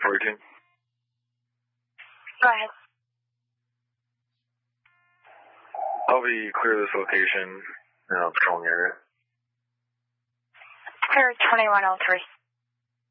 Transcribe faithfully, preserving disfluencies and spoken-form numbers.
forty-two. Go ahead. I'll be clear this location, uh, patrolling area. Clear twenty-one oh three.